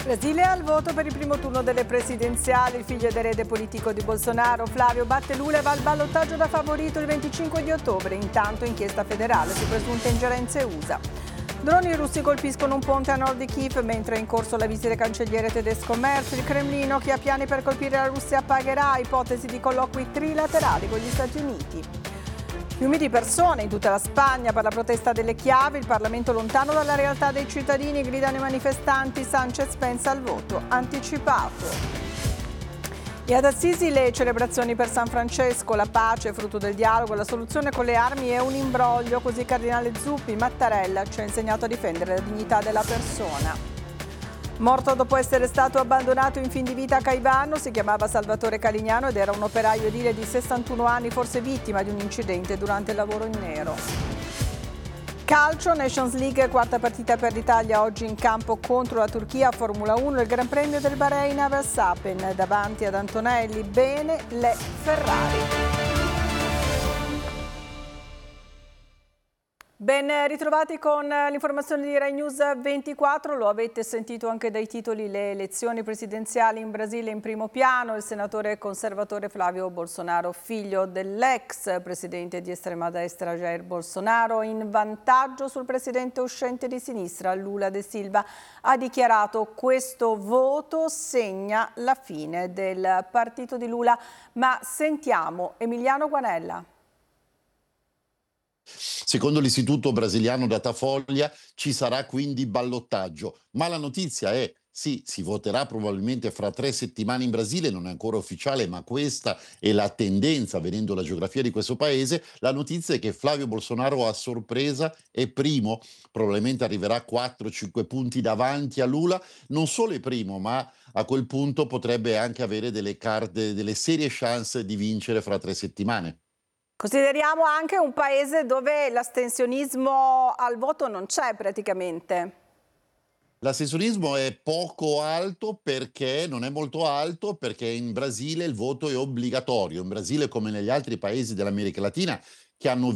Brasile al voto per il primo turno delle presidenziali. Il figlio ed erede politico di Bolsonaro, Flavio, batte Lula e va al ballottaggio da favorito il 25 di ottobre. Intanto inchiesta federale su presunte ingerenze USA. Droni russi colpiscono un ponte a nord di Kiev mentre è in corso la visita del cancelliere tedesco Merz. Il Cremlino, chi ha piani per colpire la Russia pagherà. Ipotesi di colloqui trilaterali con gli Stati Uniti. Fiumi di persone in tutta la Spagna per la protesta delle chiavi, il Parlamento lontano dalla realtà dei cittadini, gridano i manifestanti, Sanchez pensa al voto anticipato. E ad Assisi le celebrazioni per San Francesco, la pace, frutto del dialogo, la soluzione con le armi è un imbroglio, così il cardinale Zuppi, Mattarella ci ha insegnato a difendere la dignità della persona. Morto dopo essere stato abbandonato in fin di vita a Caivano, si chiamava Salvatore Calignano ed era un operaio edile di 61 anni, forse vittima di un incidente durante il lavoro in nero. Calcio, Nations League, quarta partita per l'Italia oggi in campo contro la Turchia, Formula 1, il Gran Premio del Bahrain a Verstappen, davanti ad Antonelli, bene le Ferrari. Ben ritrovati con l'informazione di Rai News 24, lo avete sentito anche dai titoli, le elezioni presidenziali in Brasile in primo piano, il senatore conservatore Flavio Bolsonaro, figlio dell'ex presidente di estrema destra Jair Bolsonaro, in vantaggio sul presidente uscente di sinistra Lula da Silva, ha dichiarato: questo voto segna la fine del partito di Lula. Ma sentiamo Emiliano Guanella. Secondo l'istituto brasiliano Datafolha ci sarà quindi ballottaggio, ma la notizia è: sì, si voterà probabilmente fra 3 settimane in Brasile, non è ancora ufficiale, ma questa è la tendenza, vedendo la geografia di questo paese. La notizia è che Flavio Bolsonaro a sorpresa è primo, probabilmente arriverà 4-5 punti davanti a Lula, non solo è primo, ma a quel punto potrebbe anche avere delle serie chance di vincere fra 3 settimane. Consideriamo anche un paese dove l'astensionismo al voto non c'è praticamente. L'astensionismo è poco alto perché non è molto alto, perché in Brasile il voto è obbligatorio. In Brasile, come negli altri paesi dell'America Latina, che hanno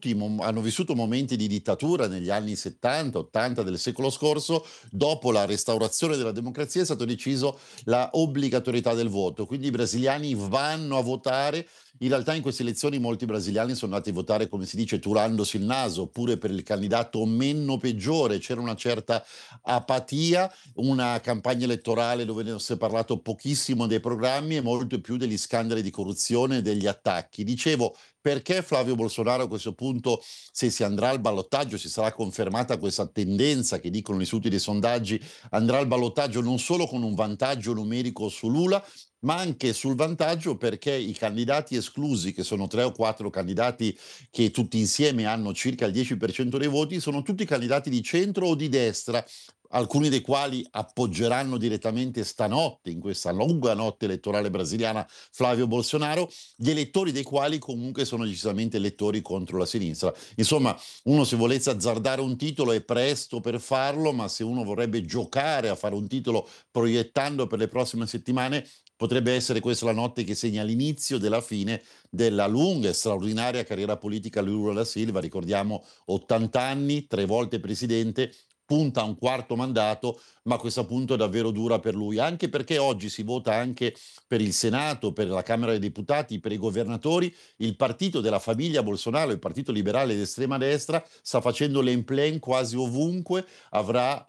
vissuto momenti di dittatura negli anni 70-80 del secolo scorso, dopo la restaurazione della democrazia è stato deciso la obbligatorietà del voto. Quindi i brasiliani vanno a votare. In realtà in queste elezioni molti brasiliani sono andati a votare, come si dice, turandosi il naso, oppure per il candidato meno peggiore. C'era una certa apatia, una campagna elettorale dove ne si è parlato pochissimo dei programmi e molto più degli scandali di corruzione e degli attacchi. Dicevo, perché Flavio Bolsonaro a questo punto, se si andrà al ballottaggio, si sarà confermata questa tendenza che dicono gli istituti dei sondaggi, andrà al ballottaggio non solo con un vantaggio numerico su Lula, ma anche sul vantaggio perché i candidati esclusi, che sono 3 o 4 candidati che tutti insieme hanno circa il 10% dei voti, sono tutti candidati di centro o di destra, alcuni dei quali appoggeranno direttamente stanotte, in questa lunga notte elettorale brasiliana, Flavio Bolsonaro, gli elettori dei quali comunque sono decisamente elettori contro la sinistra. Insomma, uno se volesse azzardare un titolo è presto per farlo, ma se uno vorrebbe giocare a fare un titolo proiettando per le prossime settimane, potrebbe essere questa la notte che segna l'inizio della fine della lunga e straordinaria carriera politica di Lula da Silva. Ricordiamo 80 anni, 3 volte presidente, punta a un quarto mandato, ma questo appunto è davvero dura per lui, anche perché oggi si vota anche per il Senato, per la Camera dei Deputati, per i governatori. Il partito della famiglia Bolsonaro, il partito liberale d'estrema destra, sta facendo l'en-plein quasi ovunque, avrà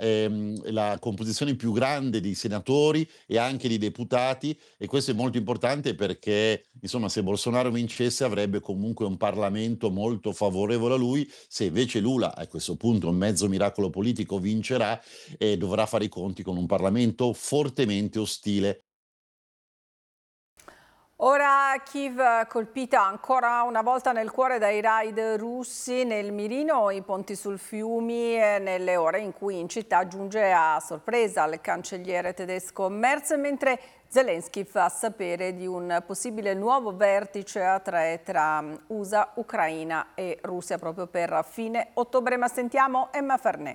la composizione più grande di senatori e anche di deputati, e questo è molto importante perché, insomma, se Bolsonaro vincesse avrebbe comunque un Parlamento molto favorevole a lui. Se invece Lula, a questo punto un mezzo miracolo politico, vincerà, e dovrà fare i conti con un Parlamento fortemente ostile. Ora Kiev colpita ancora una volta nel cuore dai raid russi, nel mirino i ponti sul fiumi, nelle ore in cui in città giunge a sorpresa il cancelliere tedesco Merz, mentre Zelensky fa sapere di un possibile nuovo vertice a 3 tra USA, Ucraina e Russia proprio per fine ottobre. Ma sentiamo Emma Farnè.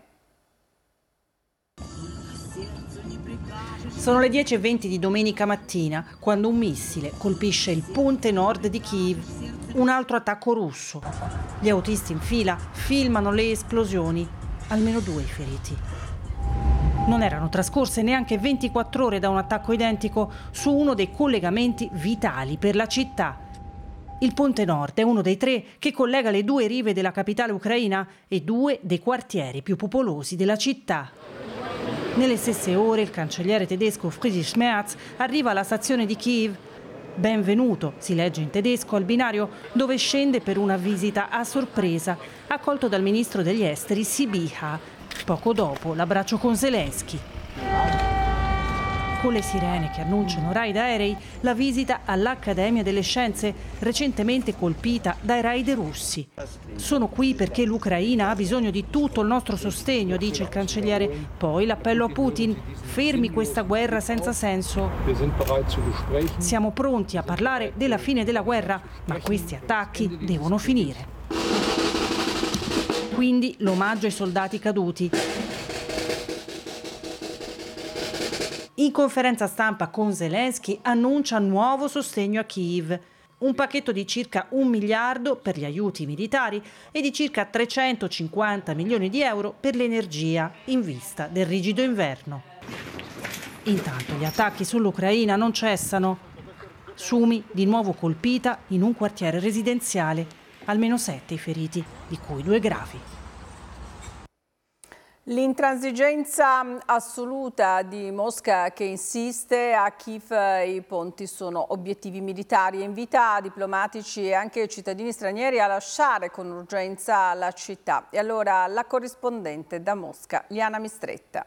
Sono le 10:20 di domenica mattina quando un missile colpisce il ponte nord di Kiev, un altro attacco russo. Gli autisti in fila filmano le esplosioni, almeno 2 i feriti. Non erano trascorse neanche 24 ore da un attacco identico su uno dei collegamenti vitali per la città. Il Ponte Nord è uno dei 3 che collega le 2 rive della capitale ucraina e 2 dei quartieri più popolosi della città. Nelle stesse ore il cancelliere tedesco Friedrich Merz arriva alla stazione di Kiev. Benvenuto, si legge in tedesco, al binario dove scende per una visita a sorpresa, accolto dal ministro degli esteri Sybiha. Poco dopo l'abbraccio con Zelensky. Con le sirene che annunciano raid aerei, la visita all'Accademia delle Scienze, recentemente colpita dai raid russi. Sono qui perché l'Ucraina ha bisogno di tutto il nostro sostegno, dice il cancelliere. Poi l'appello a Putin: fermi questa guerra senza senso. Siamo pronti a parlare della fine della guerra, ma questi attacchi devono finire. Quindi l'omaggio ai soldati caduti. In conferenza stampa con Zelensky annuncia nuovo sostegno a Kiev. Un pacchetto di circa 1 miliardo per gli aiuti militari e di circa 350 milioni di euro per l'energia in vista del rigido inverno. Intanto gli attacchi sull'Ucraina non cessano. Sumi di nuovo colpita in un quartiere residenziale. Almeno 7 i feriti, di cui 2 gravi. L'intransigenza assoluta di Mosca che insiste a Kiev, i ponti sono obiettivi militari e invita diplomatici e anche cittadini stranieri a lasciare con urgenza la città. E allora la corrispondente da Mosca, Liana Mistretta.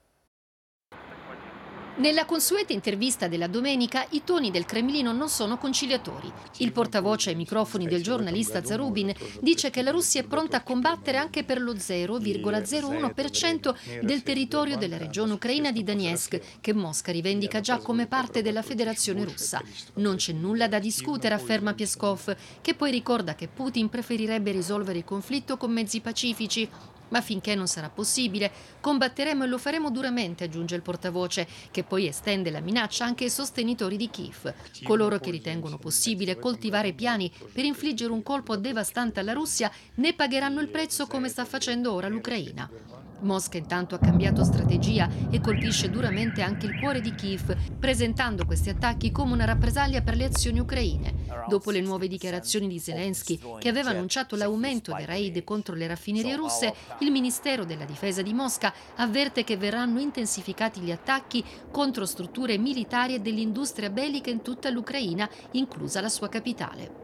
Nella consueta intervista della domenica i toni del Cremlino non sono conciliatori. Il portavoce ai microfoni del giornalista Zarubin dice che la Russia è pronta a combattere anche per lo 0,01% del territorio della regione ucraina di Donetsk, che Mosca rivendica già come parte della Federazione russa. Non c'è nulla da discutere, afferma Peskov, che poi ricorda che Putin preferirebbe risolvere il conflitto con mezzi pacifici. Ma finché non sarà possibile, combatteremo e lo faremo duramente, aggiunge il portavoce, che poi estende la minaccia anche ai sostenitori di Kiev, coloro che ritengono possibile coltivare piani per infliggere un colpo devastante alla Russia, ne pagheranno il prezzo come sta facendo ora l'Ucraina. Mosca intanto ha cambiato strategia e colpisce duramente anche il cuore di Kiev, presentando questi attacchi come una rappresaglia per le azioni ucraine. Dopo le nuove dichiarazioni di Zelensky, che aveva annunciato l'aumento dei raid contro le raffinerie russe, il Ministero della Difesa di Mosca avverte che verranno intensificati gli attacchi contro strutture militari e dell'industria bellica in tutta l'Ucraina, inclusa la sua capitale.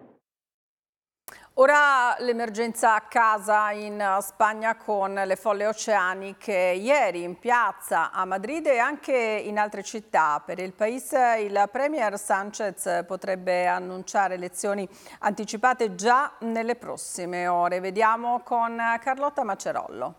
Ora l'emergenza a casa in Spagna con le folle oceaniche ieri in piazza a Madrid e anche in altre città. Per il paese il premier Sánchez potrebbe annunciare elezioni anticipate già nelle prossime ore. Vediamo con Carlotta Macerollo.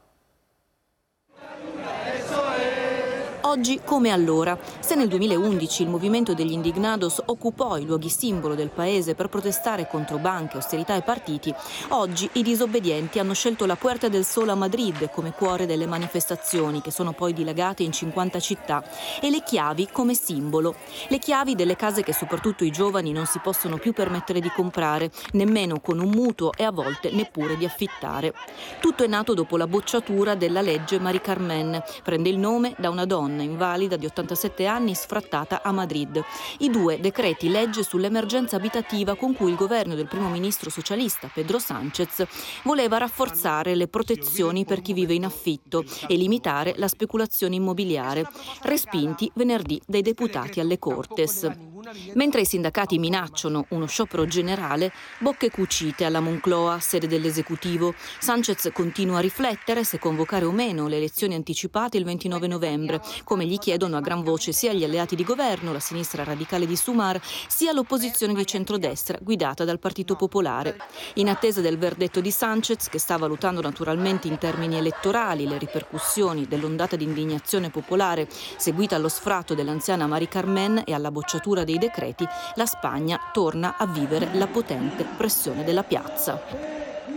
Oggi come allora. Se nel 2011 il movimento degli Indignados occupò i luoghi simbolo del paese per protestare contro banche, austerità e partiti, oggi i disobbedienti hanno scelto la Puerta del Sol a Madrid come cuore delle manifestazioni, che sono poi dilagate in 50 città, e le chiavi come simbolo. Le chiavi delle case che soprattutto i giovani non si possono più permettere di comprare, nemmeno con un mutuo e a volte neppure di affittare. Tutto è nato dopo la bocciatura della legge Mari Carmen. Prende il nome da una donna invalida di 87 anni sfrattata a Madrid. I 2 decreti legge sull'emergenza abitativa con cui il governo del primo ministro socialista Pedro Sánchez voleva rafforzare le protezioni per chi vive in affitto e limitare la speculazione immobiliare, respinti venerdì dai deputati alle Cortes. Mentre i sindacati minacciano uno sciopero generale, bocche cucite alla Moncloa, sede dell'esecutivo. Sánchez continua a riflettere se convocare o meno le elezioni anticipate il 29 novembre, come gli chiedono a gran voce sia gli alleati di governo, la sinistra radicale di Sumar, sia l'opposizione di centrodestra guidata dal Partito Popolare. In attesa del verdetto di Sánchez, che sta valutando naturalmente in termini elettorali le ripercussioni dell'ondata di indignazione popolare seguita allo sfratto dell'anziana Mari Carmen e alla bocciatura dei decreti, la Spagna torna a vivere la potente pressione della piazza.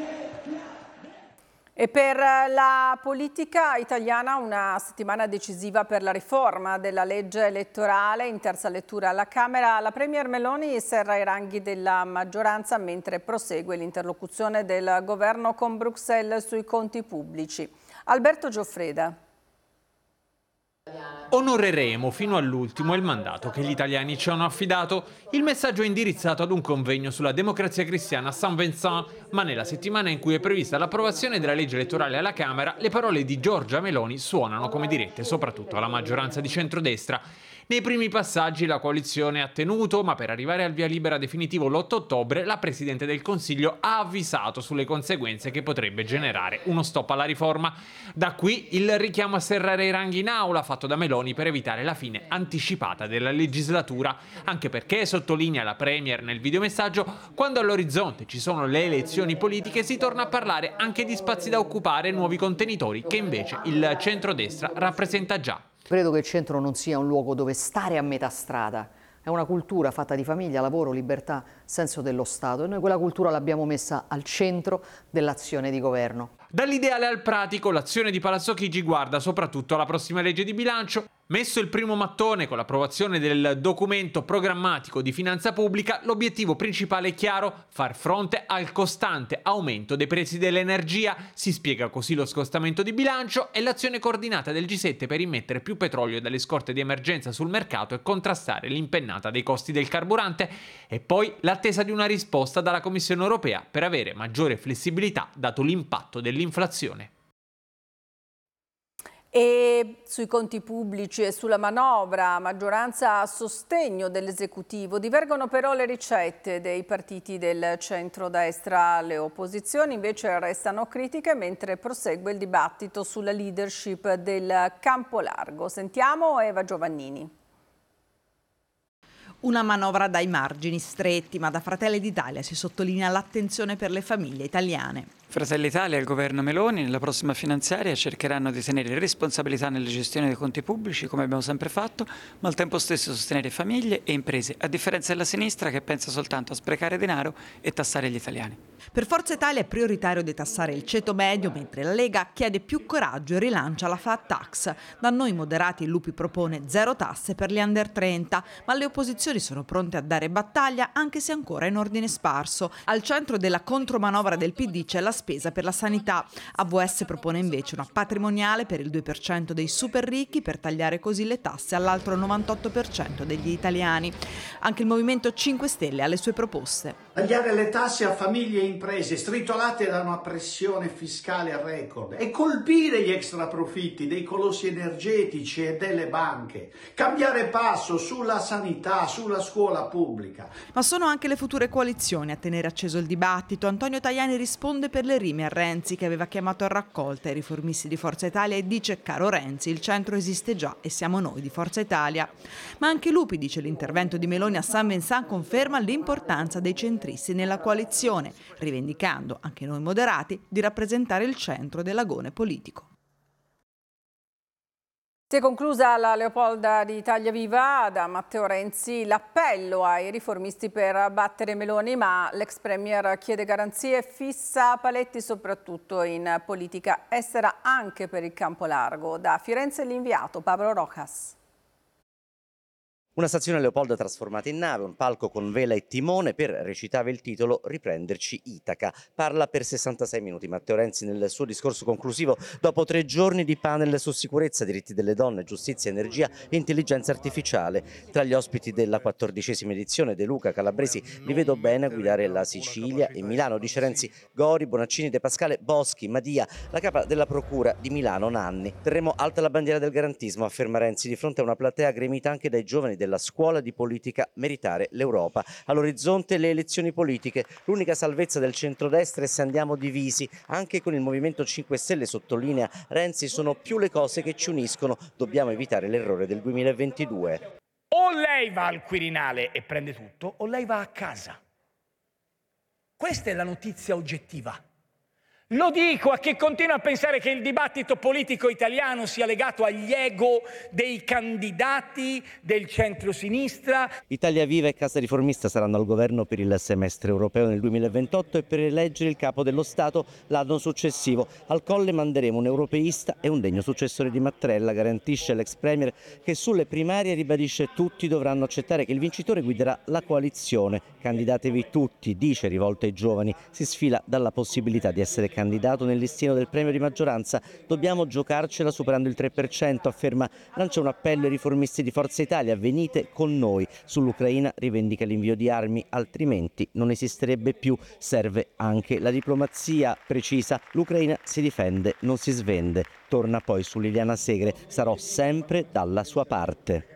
E per la politica italiana una settimana decisiva per la riforma della legge elettorale. In terza lettura alla Camera la Premier Meloni serra i ranghi della maggioranza mentre prosegue l'interlocuzione del governo con Bruxelles sui conti pubblici. Alberto Gioffreda. Onoreremo fino all'ultimo il mandato che gli italiani ci hanno affidato. Il messaggio è indirizzato ad un convegno sulla democrazia cristiana a Saint-Vincent, ma nella settimana in cui è prevista l'approvazione della legge elettorale alla Camera, le parole di Giorgia Meloni suonano come dirette soprattutto alla maggioranza di centrodestra. Nei primi passaggi la coalizione ha tenuto, ma per arrivare al via libera definitivo l'8 ottobre, la Presidente del Consiglio ha avvisato sulle conseguenze che potrebbe generare uno stop alla riforma. Da qui il richiamo a serrare i ranghi in aula fatto da Meloni per evitare la fine anticipata della legislatura, anche perché, sottolinea la Premier nel videomessaggio, quando all'orizzonte ci sono le elezioni politiche si torna a parlare anche di spazi da occupare e nuovi contenitori che invece il centrodestra rappresenta già. Credo che il centro non sia un luogo dove stare a metà strada. È una cultura fatta di famiglia, lavoro, libertà, senso dello Stato, e noi quella cultura l'abbiamo messa al centro dell'azione di governo. Dall'ideale al pratico, l'azione di Palazzo Chigi guarda soprattutto alla prossima legge di bilancio. Messo il primo mattone con l'approvazione del documento programmatico di finanza pubblica, l'obiettivo principale è chiaro: far fronte al costante aumento dei prezzi dell'energia. Si spiega così lo scostamento di bilancio e l'azione coordinata del G7 per immettere più petrolio dalle scorte di emergenza sul mercato e contrastare l'impennata dei costi del carburante. E poi l'attesa di una risposta dalla Commissione europea per avere maggiore flessibilità dato l'impatto dell'inflazione. E sui conti pubblici e sulla manovra, maggioranza a sostegno dell'esecutivo, divergono però le ricette dei partiti del centrodestra. Le opposizioni invece restano critiche mentre prosegue il dibattito sulla leadership del campo largo. Sentiamo Eva Giovannini. Una manovra dai margini stretti, ma da Fratelli d'Italia si sottolinea l'attenzione per le famiglie italiane. Fratelli d'Italia e il governo Meloni nella prossima finanziaria cercheranno di tenere responsabilità nella gestione dei conti pubblici, come abbiamo sempre fatto, ma al tempo stesso sostenere famiglie e imprese, a differenza della sinistra che pensa soltanto a sprecare denaro e tassare gli italiani. Per Forza Italia è prioritario detassare il ceto medio, mentre la Lega chiede più coraggio e rilancia la flat tax. Da noi moderati il Lupi propone zero tasse per gli under 30, ma le opposizioni sono pronte a dare battaglia anche se ancora in ordine sparso. Al centro della contromanovra del PD c'è la spesa per la sanità. AVS propone invece una patrimoniale per il 2% dei super ricchi per tagliare così le tasse all'altro 98% degli italiani. Anche il Movimento 5 Stelle ha le sue proposte. Tagliare le tasse a famiglie e imprese stritolate da una pressione fiscale a record e colpire gli extraprofitti dei colossi energetici e delle banche. Cambiare passo sulla sanità, sulla scuola pubblica. Ma sono anche le future coalizioni a tenere acceso il dibattito. Antonio Tajani risponde per le rime a Renzi, che aveva chiamato a raccolta i riformisti di Forza Italia e dice: caro Renzi, il centro esiste già e siamo noi di Forza Italia. Ma anche Lupi dice: l'intervento di Meloni a Saint-Vincent conferma l'importanza dei centristi nella coalizione, rivendicando, anche noi moderati, di rappresentare il centro dell'agone politico. Si è conclusa la Leopolda di Italia Viva. Da Matteo Renzi l'appello ai riformisti per battere Meloni, ma l'ex premier chiede garanzie e fissa paletti soprattutto in politica estera anche per il campo largo. Da Firenze l'inviato Pablo Rojas. Una stazione Leopolda trasformata in nave, un palco con vela e timone per, recitava il titolo, riprenderci Itaca. Parla per 66 minuti Matteo Renzi nel suo discorso conclusivo dopo 3 giorni di panel su sicurezza, diritti delle donne, giustizia, energia e intelligenza artificiale. Tra gli ospiti della 14ª edizione De Luca, Calabresi, li vedo bene a guidare la Sicilia e Milano, dice Renzi. Gori, Bonaccini, De Pascale, Boschi, Madia, la capa della procura di Milano Nanni. Terremo alta la bandiera del garantismo, afferma Renzi, di fronte a una platea gremita anche dai giovani della scuola di politica Meritare l'Europa. All'orizzonte le elezioni politiche. L'unica salvezza del centrodestra è se andiamo divisi. Anche con il Movimento 5 Stelle, sottolinea Renzi, sono più le cose che ci uniscono. Dobbiamo evitare l'errore del 2022. O lei va al Quirinale e prende tutto, o lei va a casa. Questa è la notizia oggettiva. Lo dico a chi continua a pensare che il dibattito politico italiano sia legato agli ego dei candidati del centro-sinistra. Italia Viva e Casa Riformista saranno al governo per il semestre europeo nel 2028 e per eleggere il capo dello Stato l'anno successivo. Al Colle manderemo un europeista e un degno successore di Mattarella, garantisce l'ex premier, che sulle primarie ribadisce: tutti dovranno accettare che il vincitore guiderà la coalizione. Candidatevi tutti, dice, rivolto ai giovani. Si sfila dalla possibilità di essere candidato nel listino del premio di maggioranza. Dobbiamo giocarcela superando il 3%, afferma. Lancia un appello ai riformisti di Forza Italia: venite con noi. Sull'Ucraina rivendica l'invio di armi, altrimenti non esisterebbe più. Serve anche la diplomazia, precisa. L'Ucraina si difende, non si svende. Torna poi su Liliana Segre: sarò sempre dalla sua parte.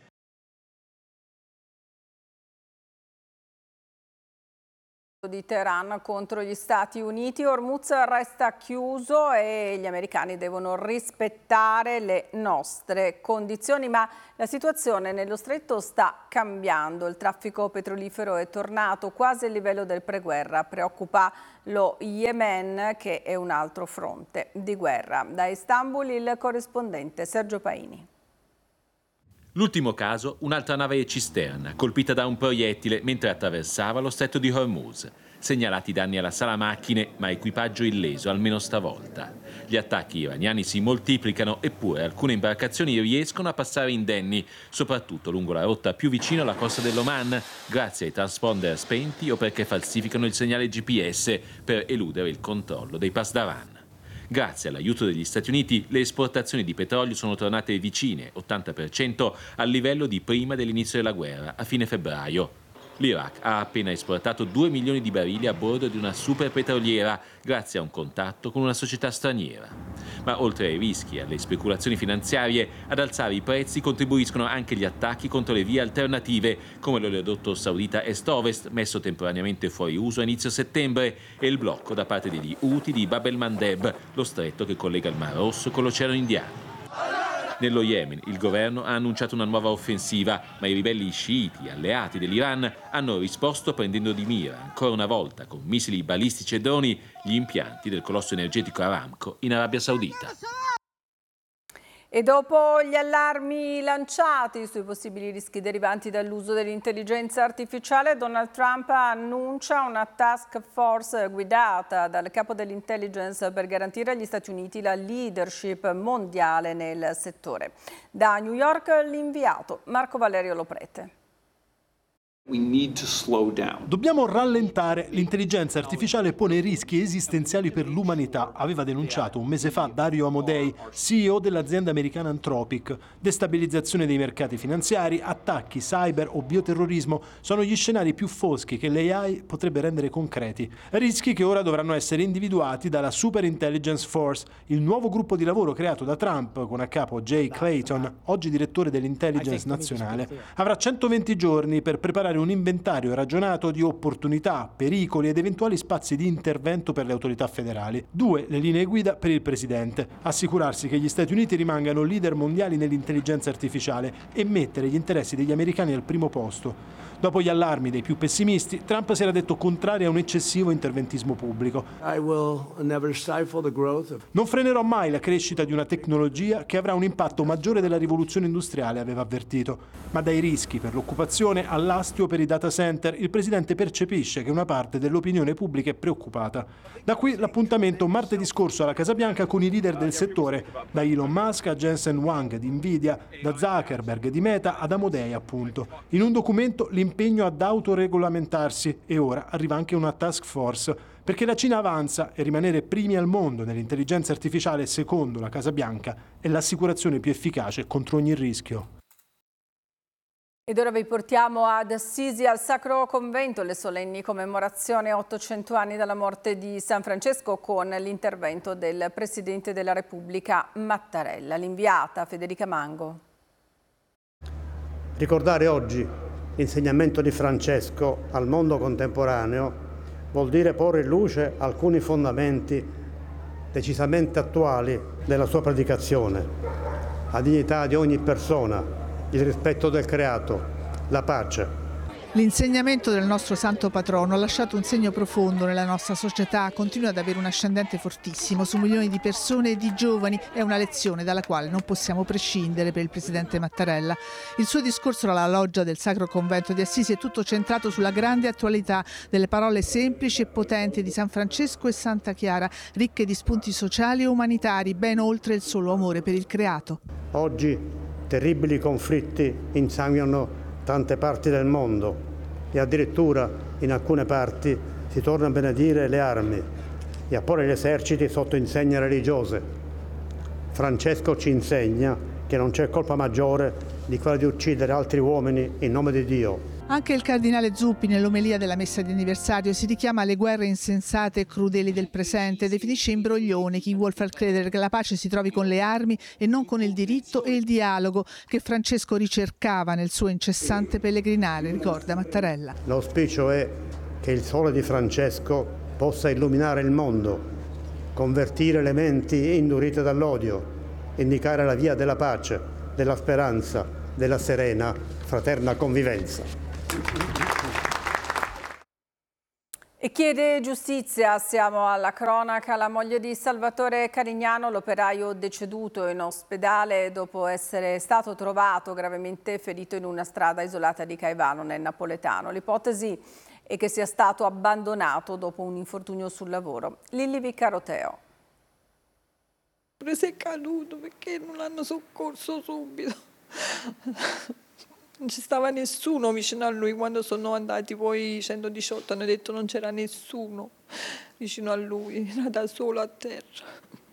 Di Teheran contro gli Stati Uniti. Hormuz resta chiuso e gli americani devono rispettare le nostre condizioni, ma la situazione nello stretto sta cambiando. Il traffico petrolifero è tornato quasi al livello del preguerra. Preoccupa lo Yemen, che è un altro fronte di guerra. Da Istanbul il corrispondente Sergio Paini. L'ultimo caso, un'altra nave cisterna colpita da un proiettile mentre attraversava lo stretto di Hormuz. Segnalati danni alla sala macchine, ma equipaggio illeso almeno stavolta. Gli attacchi iraniani si moltiplicano, eppure alcune imbarcazioni riescono a passare indenni, soprattutto lungo la rotta più vicina alla costa dell'Oman, grazie ai transponder spenti o perché falsificano il segnale GPS per eludere il controllo dei pasdaran. Grazie all'aiuto degli Stati Uniti, le esportazioni di petrolio sono tornate vicine, 80%, al livello di prima dell'inizio della guerra, a fine febbraio. L'Iraq ha appena esportato 2 milioni di barili a bordo di una superpetroliera, grazie a un contatto con una società straniera. Ma oltre ai rischi e alle speculazioni finanziarie, ad alzare i prezzi contribuiscono anche gli attacchi contro le vie alternative, come l'oleodotto saudita Est-Ovest, messo temporaneamente fuori uso a inizio settembre, e il blocco da parte degli Houthi di Bab el-Mandeb, lo stretto che collega il Mar Rosso con l'Oceano Indiano. Nello Yemen il governo ha annunciato una nuova offensiva, ma i ribelli sciiti alleati dell'Iran hanno risposto prendendo di mira ancora una volta con missili balistici e droni gli impianti del colosso energetico Aramco in Arabia Saudita. E dopo gli allarmi lanciati sui possibili rischi derivanti dall'uso dell'intelligenza artificiale, Donald Trump annuncia una task force guidata dal capo dell'intelligence per garantire agli Stati Uniti la leadership mondiale nel settore. Da New York l'inviato Marco Valerio Loprete. Dobbiamo rallentare. L'intelligenza artificiale pone rischi esistenziali per l'umanità, aveva denunciato un mese fa Dario Amodei, CEO dell'azienda americana Anthropic. Destabilizzazione dei mercati finanziari, attacchi, cyber o bioterrorismo sono gli scenari più foschi che l'AI potrebbe rendere concreti. Rischi che ora dovranno essere individuati dalla Super Intelligence Force, il nuovo gruppo di lavoro creato da Trump con a capo Jay Clayton, oggi direttore dell'intelligence nazionale. Avrà 120 giorni per preparare un inventario ragionato di opportunità, pericoli ed eventuali spazi di intervento per le autorità federali. 2 le linee guida per il Presidente: assicurarsi che gli Stati Uniti rimangano leader mondiali nell'intelligenza artificiale e mettere gli interessi degli americani al primo posto. Dopo gli allarmi dei più pessimisti, Trump si era detto contrario a un eccessivo interventismo pubblico. Non frenerò mai la crescita di una tecnologia che avrà un impatto maggiore della rivoluzione industriale, aveva avvertito. Ma dai rischi per l'occupazione all'astio per i data center, il Presidente percepisce che una parte dell'opinione pubblica è preoccupata. Da qui l'appuntamento martedì scorso alla Casa Bianca con i leader del settore, da Elon Musk a Jensen Huang di Nvidia, da Zuckerberg di Meta ad Amodei appunto. In un documento l'impegno ad autoregolamentarsi, e ora arriva anche una task force, perché la Cina avanza e rimanere primi al mondo nell'intelligenza artificiale, secondo la Casa Bianca, è l'assicurazione più efficace contro ogni rischio. Ed ora vi portiamo ad Assisi, al Sacro Convento, le solenni commemorazioni a 800 anni dalla morte di San Francesco, con l'intervento del Presidente della Repubblica Mattarella. L'inviata Federica Mango. Ricordare oggi l'insegnamento di Francesco al mondo contemporaneo vuol dire porre in luce alcuni fondamenti decisamente attuali della sua predicazione: la dignità di ogni persona, il rispetto del creato, la pace. L'insegnamento del nostro santo patrono ha lasciato un segno profondo nella nostra società, continua ad avere un ascendente fortissimo su milioni di persone e di giovani. È una lezione dalla quale non possiamo prescindere per il Presidente Mattarella. Il suo discorso alla loggia del Sacro Convento di Assisi è tutto centrato sulla grande attualità delle parole semplici e potenti di San Francesco e Santa Chiara, ricche di spunti sociali e umanitari, ben oltre il solo amore per il creato. Oggi terribili conflitti insanguinano tante parti del mondo e addirittura in alcune parti si torna a benedire le armi. e a porre gli eserciti sotto insegne religiose. Francesco ci insegna che non c'è colpa maggiore di quella di uccidere altri uomini in nome di Dio. Anche il cardinale Zuppi nell'omelia della messa di anniversario si richiama alle guerre insensate e crudeli del presente, definisce imbroglione chi vuol far credere che la pace si trovi con le armi e non con il diritto e il dialogo che Francesco ricercava nel suo incessante pellegrinare, ricorda Mattarella. L'auspicio è che il sole di Francesco possa illuminare il mondo, convertire le menti indurite dall'odio, indicare la via della pace, della speranza, della serena, fraterna convivenza. E chiede giustizia, siamo alla cronaca, la moglie di Salvatore Carignano, l'operaio deceduto in ospedale dopo essere stato trovato gravemente ferito in una strada isolata di Caivano nel napoletano. L'ipotesi è che sia stato abbandonato dopo un infortunio sul lavoro. Lilli Viccaroteo. Si è caduto perché non l'hanno soccorso subito. Non ci stava nessuno vicino a lui. Quando sono andati poi 118 hanno detto non c'era nessuno vicino a lui, era da solo a terra.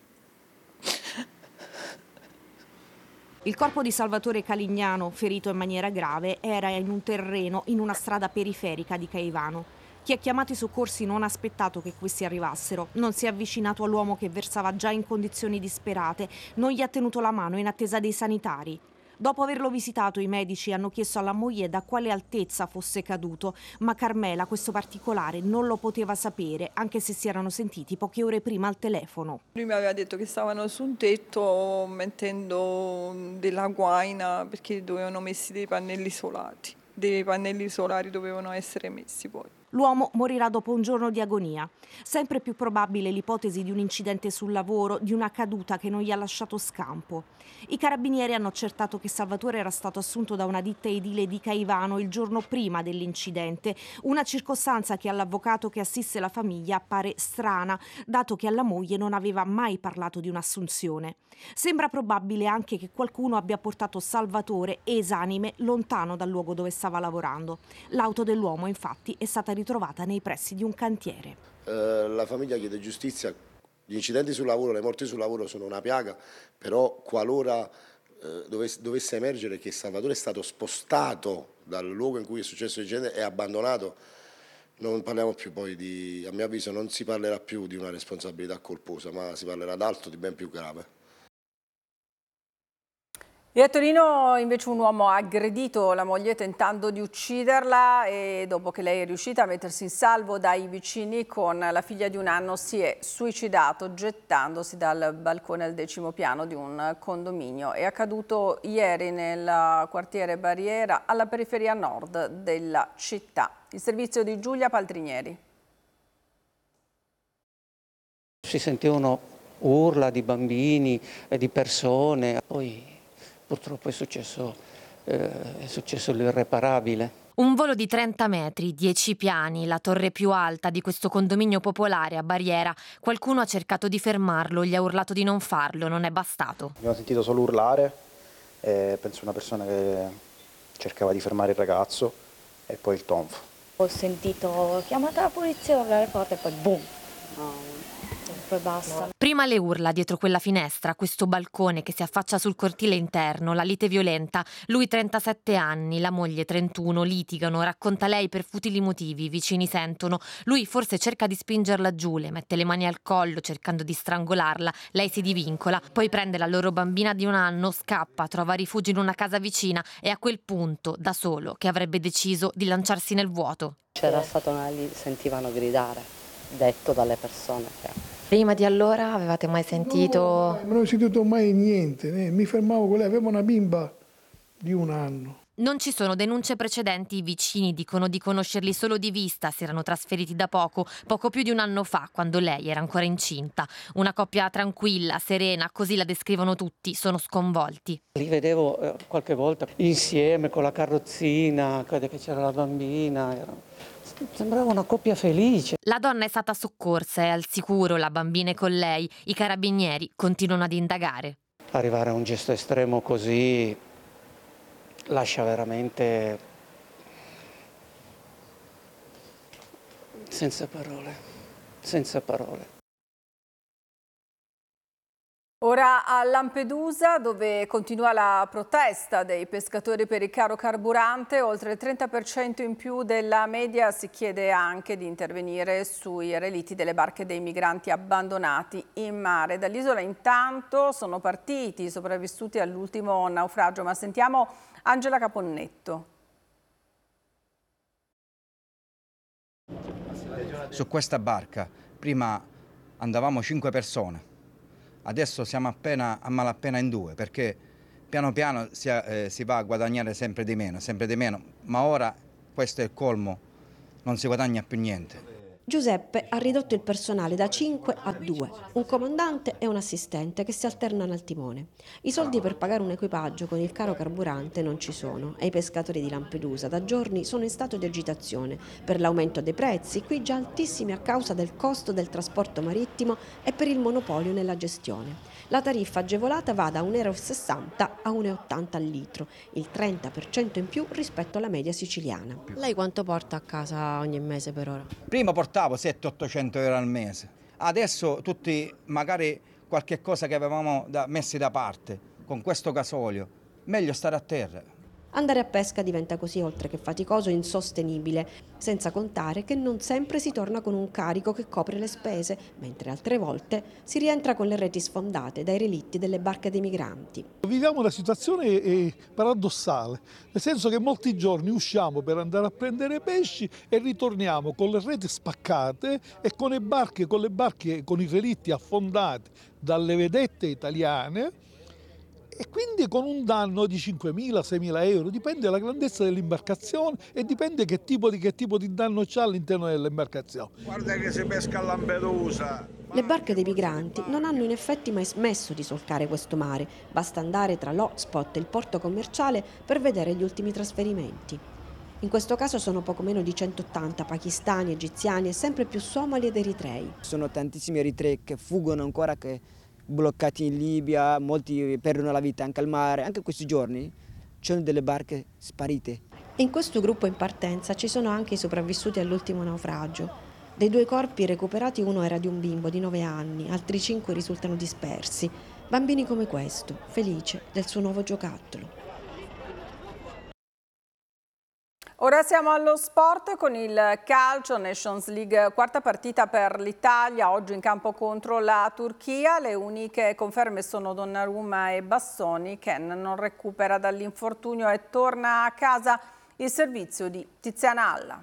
Il corpo di Salvatore Carignano, ferito in maniera grave, era in un terreno in una strada periferica di Caivano. Chi ha chiamato i soccorsi non ha aspettato che questi arrivassero, non si è avvicinato all'uomo che versava già in condizioni disperate, non gli ha tenuto la mano in attesa dei sanitari. Dopo averlo visitato, i medici hanno chiesto alla moglie da quale altezza fosse caduto, ma Carmela questo particolare non lo poteva sapere, anche se si erano sentiti poche ore prima al telefono. Lui mi aveva detto che stavano su un tetto mettendo della guaina perché dovevano messi dei pannelli isolati. Dei pannelli solari dovevano essere messi poi. L'uomo morirà dopo un giorno di agonia. Sempre più probabile l'ipotesi di un incidente sul lavoro, di una caduta che non gli ha lasciato scampo. I carabinieri hanno accertato che Salvatore era stato assunto da una ditta edile di Caivano il giorno prima dell'incidente, una circostanza che all'avvocato che assiste la famiglia appare strana, dato che alla moglie non aveva mai parlato di un'assunzione. Sembra probabile anche che qualcuno abbia portato Salvatore esanime lontano dal luogo dove stava lavorando. L'auto dell'uomo, infatti, è stata ritrovata nei pressi di un cantiere. La famiglia chiede giustizia. Gli incidenti sul lavoro, le morti sul lavoro sono una piaga, però qualora dovesse emergere che Salvatore è stato spostato dal luogo in cui è successo l'incidente e abbandonato, non parliamo più poi a mio avviso non si parlerà più di una responsabilità colposa, ma si parlerà d'altro, di ben più grave. E a Torino invece un uomo ha aggredito la moglie tentando di ucciderla e dopo che lei è riuscita a mettersi in salvo dai vicini con la figlia di 1 anno si è suicidato gettandosi dal balcone al 10° piano di un condominio. È accaduto ieri nel quartiere Barriera alla periferia nord della città. Il servizio di Giulia Paltrinieri. Si sentivano urla di bambini e di persone, poi purtroppo è successo l'irreparabile. Un volo di 30 metri, 10 piani, la torre più alta di questo condominio popolare a Barriera. Qualcuno ha cercato di fermarlo, gli ha urlato di non farlo, non è bastato. Abbiamo sentito solo urlare, penso una persona che cercava di fermare il ragazzo e poi il tonfo. Ho sentito chiamata la polizia, urlare forte e poi boom. Poi basta. Prima le urla dietro quella finestra, questo balcone che si affaccia sul cortile interno, la lite violenta. Lui 37 anni, la moglie 31, litigano, racconta lei per futili motivi, i vicini sentono. Lui forse cerca di spingerla giù, le mette le mani al collo cercando di strangolarla, lei si divincola, poi prende la loro bambina di 1 anno, scappa, trova rifugio in una casa vicina e a quel punto, da solo, che avrebbe deciso di lanciarsi nel vuoto. C'era stato lì, sentivano gridare, detto dalle persone che... Prima di allora avevate mai sentito? No, non ho sentito mai niente, mi fermavo con lei, avevo una bimba di 1 anno. Non ci sono denunce precedenti, i vicini dicono di conoscerli solo di vista, si erano trasferiti da poco più di 1 anno fa, quando lei era ancora incinta. Una coppia tranquilla, serena, così la descrivono tutti, sono sconvolti. Li vedevo qualche volta insieme con la carrozzina, che c'era la bambina, sembrava una coppia felice. La donna è stata soccorsa, è al sicuro, la bambina è con lei, i carabinieri continuano ad indagare. Arrivare a un gesto estremo così lascia veramente senza parole. Ora a Lampedusa, dove continua la protesta dei pescatori per il caro carburante, oltre il 30% in più della media, si chiede anche di intervenire sui relitti delle barche dei migranti abbandonati in mare. Dall'isola intanto sono partiti i sopravvissuti all'ultimo naufragio, ma sentiamo Angela Caponnetto. Su questa barca prima andavamo 5 persone. Adesso siamo a malapena in 2, perché piano piano si va a guadagnare sempre di meno, ma ora questo è il colmo, non si guadagna più niente. Giuseppe ha ridotto il personale da 5 a 2, un comandante e un assistente che si alternano al timone. I soldi per pagare un equipaggio con il caro carburante non ci sono e i pescatori di Lampedusa da giorni sono in stato di agitazione per l'aumento dei prezzi, qui già altissimi a causa del costo del trasporto marittimo e per il monopolio nella gestione. La tariffa agevolata va da 1,60 € a 1,80 € al litro, il 30% in più rispetto alla media siciliana. Lei quanto porta a casa ogni mese per ora? Prima portavo 700-800 € al mese, adesso tutti magari qualche cosa che avevamo messi da parte, con questo gasolio, meglio stare a terra. Andare a pesca diventa così, oltre che faticoso, insostenibile, senza contare che non sempre si torna con un carico che copre le spese, mentre altre volte si rientra con le reti sfondate dai relitti delle barche dei migranti. Viviamo una situazione paradossale, nel senso che molti giorni usciamo per andare a prendere pesci e ritorniamo con le reti spaccate e con le barche con i relitti affondati dalle vedette italiane, e quindi con un danno di 5.000-6.000 €, dipende dalla grandezza dell'imbarcazione e dipende che tipo di danno c'è all'interno dell'imbarcazione. Guarda che si pesca a Lampedusa! Le barche dei migranti non hanno in effetti mai smesso di solcare questo mare, basta andare tra l'hotspot e il porto commerciale per vedere gli ultimi trasferimenti. In questo caso sono poco meno di 180 pakistani, egiziani e sempre più somali ed eritrei. Sono tantissimi eritrei che fuggono ancora, che bloccati in Libia, molti perdono la vita anche al mare. Anche questi giorni ci sono delle barche sparite. In questo gruppo in partenza ci sono anche i sopravvissuti all'ultimo naufragio. Dei 2 corpi recuperati, uno era di un bimbo di 9 anni, altri 5 risultano dispersi. Bambini come questo, felice del suo nuovo giocattolo. Ora siamo allo sport con il calcio, Nations League, quarta partita per l'Italia, oggi in campo contro la Turchia. Le uniche conferme sono Donnarumma e Bastoni. Ken non recupera dall'infortunio e torna a casa il servizio di Tiziana Alla.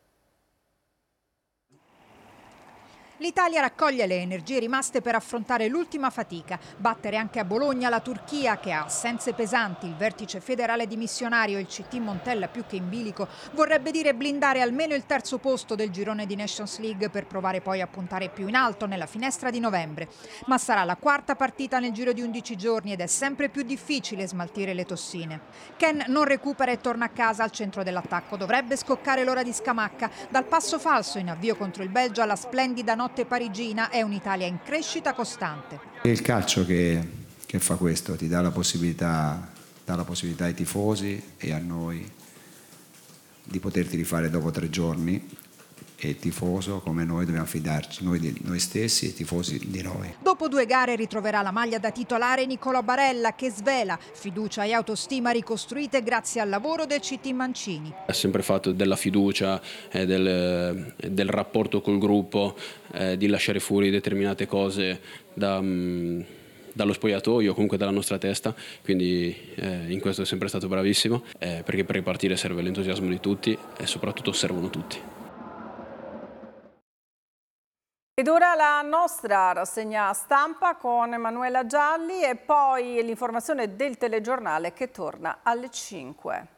L'Italia raccoglie le energie rimaste per affrontare l'ultima fatica, battere anche a Bologna la Turchia che ha assenze pesanti, il vertice federale dimissionario e il CT Montella più che in bilico, vorrebbe dire blindare almeno il terzo posto del girone di Nations League per provare poi a puntare più in alto nella finestra di novembre. Ma sarà la quarta partita nel giro di 11 giorni ed è sempre più difficile smaltire le tossine. Ken non recupera e torna a casa al centro dell'attacco, dovrebbe scoccare l'ora di Scamacca. Dal passo falso in avvio contro il Belgio alla splendida notte parigina è un'Italia in crescita costante. È il calcio che fa questo, ti dà la possibilità ai tifosi e a noi di poterti rifare dopo 3 giorni, e il tifoso come noi dobbiamo fidarci, noi di noi stessi e i tifosi di noi. Dopo 2 gare ritroverà la maglia da titolare Nicolò Barella, che svela fiducia e autostima ricostruite grazie al lavoro del CT Mancini. Ha sempre fatto della fiducia, del rapporto col gruppo, di lasciare fuori determinate cose dallo spogliatoio o comunque dalla nostra testa, quindi in questo è sempre stato bravissimo, perché per ripartire serve l'entusiasmo di tutti e soprattutto servono tutti. Ed ora la nostra rassegna stampa con Emanuela Gialli e poi l'informazione del telegiornale che torna alle 5.